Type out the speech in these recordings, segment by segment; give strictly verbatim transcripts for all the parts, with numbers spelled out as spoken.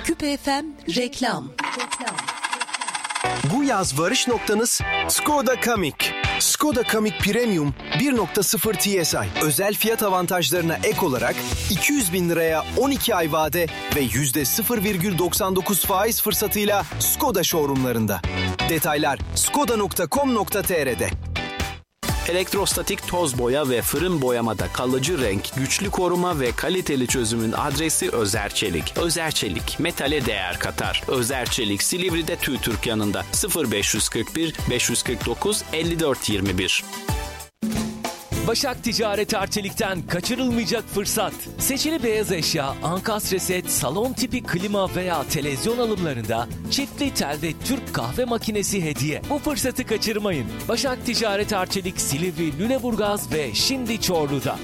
Küpe F M reklam. Bu yaz varış noktanız Skoda Kamiq. Skoda Kamiq Premium bir nokta sıfır T S I özel fiyat avantajlarına ek olarak iki yüz bin liraya on iki ay vade ve yüzde sıfır virgül doksan dokuz faiz fırsatıyla Skoda showroomlarında. Detaylar skoda nokta com nokta tr'de. Elektrostatik toz boya ve fırın boyamada kalıcı renk, güçlü koruma ve kaliteli çözümün adresi Özerçelik. Özerçelik, metale değer katar. Özerçelik, Silivri'de TÜİTÜRK yanında. sıfır beş kırk bir beş kırk dokuz elli dört yirmi bir. Başak Ticaret Arçelik'ten kaçırılmayacak fırsat. Seçili beyaz eşya, ankastre set, salon tipi klima veya televizyon alımlarında çiftli tel ve Türk kahve makinesi hediye. Bu fırsatı kaçırmayın. Başak Ticaret Arçelik, Silivri, Lüleburgaz ve şimdi Çorlu'da.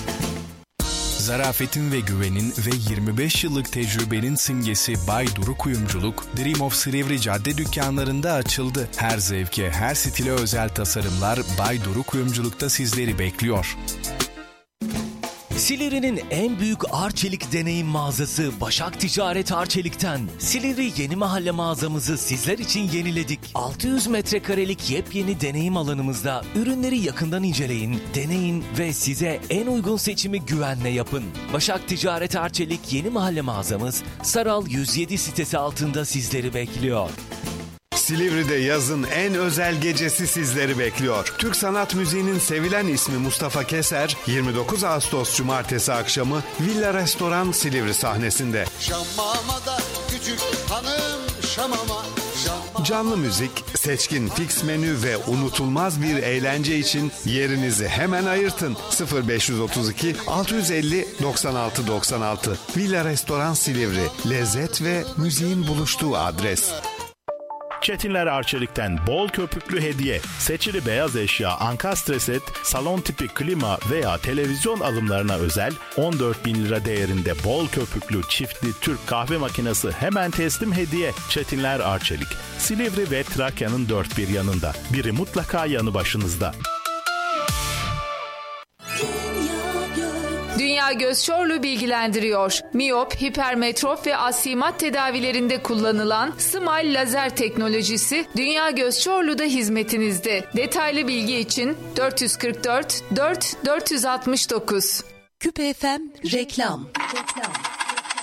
Zarafetin ve güvenin ve yirmi beş yıllık tecrübenin simgesi Bay Duru Kuyumculuk, Dream of Silivri cadde dükkanlarında açıldı. Her zevke, her stile özel tasarımlar Bay Duru Kuyumculuk'ta sizleri bekliyor. Silivri'nin en büyük Arçelik deneyim mağazası Başak Ticaret Arçelik'ten. Silivri Yeni Mahalle mağazamızı sizler için yeniledik. altı yüz metrekarelik yepyeni deneyim alanımızda ürünleri yakından inceleyin, deneyin ve size en uygun seçimi güvenle yapın. Başak Ticaret Arçelik Yeni Mahalle mağazamız Saral yüz yedi sitesi altında sizleri bekliyor. Silivri'de yazın en özel gecesi sizleri bekliyor. Türk sanat müziğinin sevilen ismi Mustafa Keser, yirmi dokuz Ağustos Cumartesi akşamı Villa Restoran Silivri sahnesinde. Şamamada küçük hanım şamama. Şamama. Canlı müzik, seçkin fix menü ve unutulmaz bir eğlence için yerinizi hemen ayırtın. sıfır beş otuz iki altı yüz elli doksan altı doksan altı. Villa Restoran Silivri. Lezzet ve müziğin buluştuğu adres. Çetinler Arçelik'ten bol köpüklü hediye, seçili beyaz eşya, ankastre set, salon tipi klima veya televizyon alımlarına özel on dört bin lira değerinde bol köpüklü çiftli Türk kahve makinesi hemen teslim hediye. Çetinler Arçelik, Silivri ve Trakya'nın dört bir yanında. Biri mutlaka yanı başınızda. Dünya Göz Çorlu bilgilendiriyor. Miyop, hipermetrop ve astigmat tedavilerinde kullanılan Smile lazer teknolojisi Dünya Göz Çorlu'da hizmetinizde. Detaylı bilgi için dört yüz kırk dört dört dört yüz altmış dokuz. Küpe F M reklam. reklam.